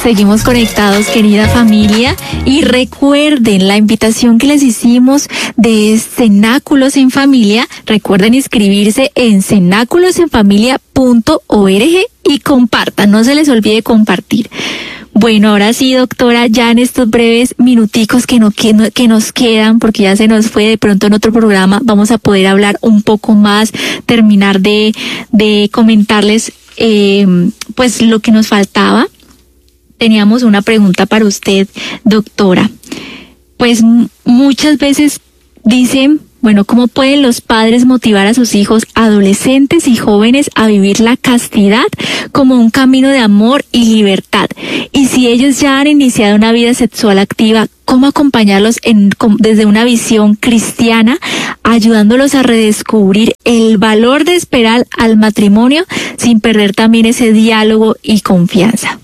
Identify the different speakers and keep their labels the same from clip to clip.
Speaker 1: Seguimos conectados, querida familia, y recuerden la invitación que les hicimos de Cenáculos en Familia. Recuerden inscribirse en cenáculosenfamilia.org y compartan, no se les olvide compartir. Bueno, ahora sí, doctora, ya en estos breves minuticos que nos quedan, porque ya se nos fue, de pronto en otro programa vamos a poder hablar un poco más, terminar de comentarles pues lo que nos faltaba. Teníamos una pregunta para usted, doctora. Pues muchas veces dicen, bueno, ¿cómo pueden los padres motivar a sus hijos, adolescentes y jóvenes a vivir la castidad como un camino de amor y libertad? Y si ellos ya han iniciado una vida sexual activa, ¿cómo acompañarlos desde una visión cristiana, ayudándolos a redescubrir el valor de esperar al matrimonio sin perder también ese diálogo y confianza?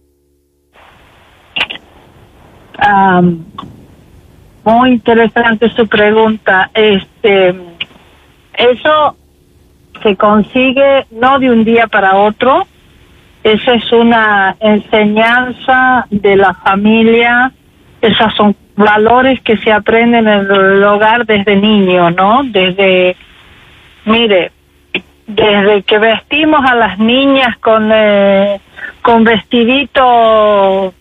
Speaker 2: Muy interesante su pregunta. Eso se consigue no de un día para otro. Esa es una enseñanza de la familia. Esos son valores que se aprenden en el hogar desde niño, ¿no? Desde que vestimos a las niñas con vestidito.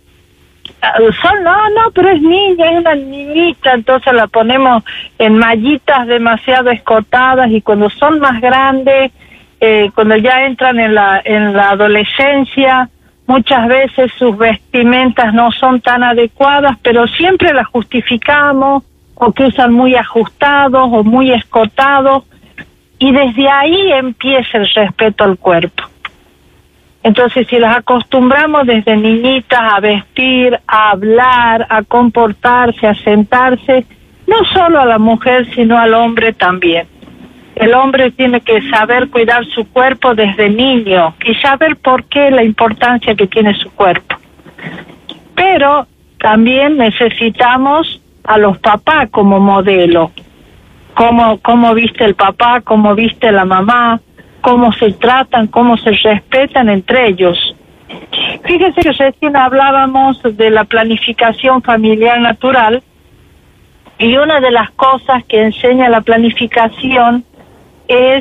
Speaker 2: Pero es niña, es una niñita, entonces la ponemos en mallitas demasiado escotadas, y cuando son más grandes, cuando ya entran en la adolescencia, muchas veces sus vestimentas no son tan adecuadas, pero siempre las justificamos, o que usan muy ajustados o muy escotados, y desde ahí empieza el respeto al cuerpo. Entonces, si las acostumbramos desde niñitas a vestir, a hablar, a comportarse, a sentarse, no solo a la mujer, sino al hombre también. El hombre tiene que saber cuidar su cuerpo desde niño y saber por qué, la importancia que tiene su cuerpo. Pero también necesitamos a los papás como modelo. Cómo viste el papá, cómo viste la mamá, cómo se tratan, cómo se respetan entre ellos. Fíjese que recién hablábamos de la planificación familiar natural, y una de las cosas que enseña la planificación es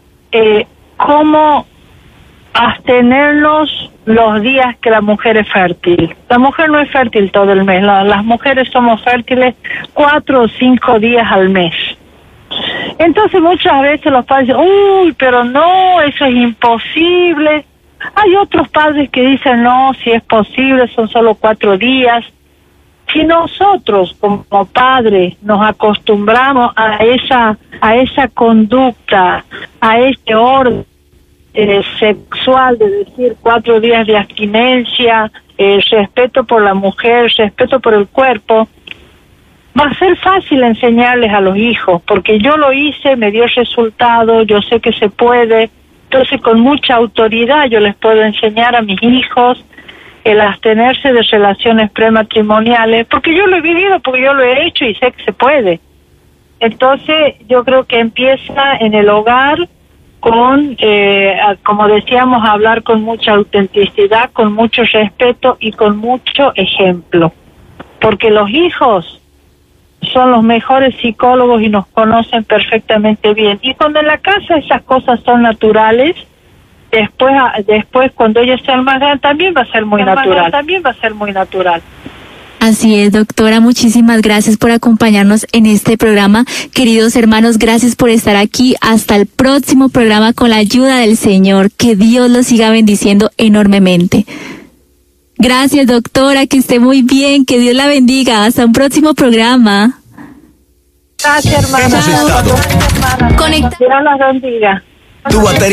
Speaker 2: cómo abstenernos los días que la mujer es fértil. La mujer no es fértil todo el mes, las mujeres somos fértiles 4 o 5 días al mes. Entonces muchas veces los padres dicen, pero no, eso es imposible. Hay otros padres que dicen, no, si es posible, son solo 4 días. Si nosotros como padres nos acostumbramos a esa conducta, a este orden sexual de decir 4 días de abstinencia, respeto por la mujer, respeto por el cuerpo, va a ser fácil enseñarles a los hijos, porque yo lo hice, me dio resultado, yo sé que se puede. Entonces, con mucha autoridad yo les puedo enseñar a mis hijos el abstenerse de relaciones prematrimoniales, porque yo lo he vivido, porque yo lo he hecho y sé que se puede. Entonces, yo creo que empieza en el hogar con, como decíamos, hablar con mucha autenticidad, con mucho respeto y con mucho ejemplo, porque los hijos son los mejores psicólogos y nos conocen perfectamente bien. Y cuando en la casa esas cosas son naturales, después cuando ellos sean más grandes también va a ser muy natural.
Speaker 1: Así es, doctora, muchísimas gracias por acompañarnos en este programa. Queridos hermanos, gracias por estar aquí. Hasta el próximo programa con la ayuda del Señor. Que Dios los siga bendiciendo enormemente. Gracias, doctora, que esté muy bien, que Dios la bendiga. Hasta un próximo programa.
Speaker 2: Gracias, hermana.
Speaker 3: Hemos estado.
Speaker 1: Conecta.
Speaker 2: Dios la bendiga.
Speaker 3: Tu batería